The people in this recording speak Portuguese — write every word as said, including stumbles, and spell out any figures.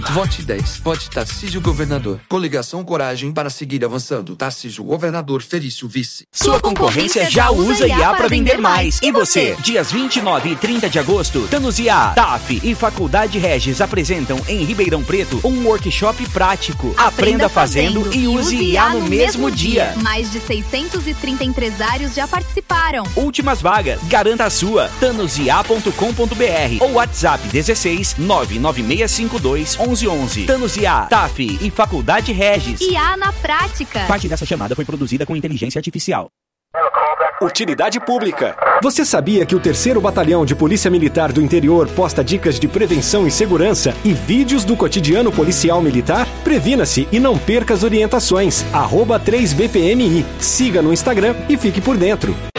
Vote dez. Vote Tarcísio Governador. Coligação Coragem para seguir avançando. Tarcísio Governador, Felício Vice. Sua concorrência já usa I A para vender mais. E você? Dias vinte e nove e trinta de agosto, Thanos I A, T A F e Faculdade Regis apresentam em Ribeirão Preto um workshop prático. Aprenda, Aprenda fazendo, fazendo e use I A no, no mesmo dia. dia. Mais de seiscentos e trinta empresários já participaram. Últimas vagas. Garanta a sua. thanos i a ponto com ponto b r ou WhatsApp dezesseis nove nove seis cinco dois onze onze. Thanos I A, T A F e Faculdade Regis. I A na prática. Parte dessa chamada foi produzida com inteligência artificial. Utilidade pública. Você sabia que o terceiro Batalhão de Polícia Militar do Interior posta dicas de prevenção e segurança e vídeos do cotidiano policial militar? Previna-se e não perca as orientações. arroba três B P M I. Siga no Instagram e fique por dentro.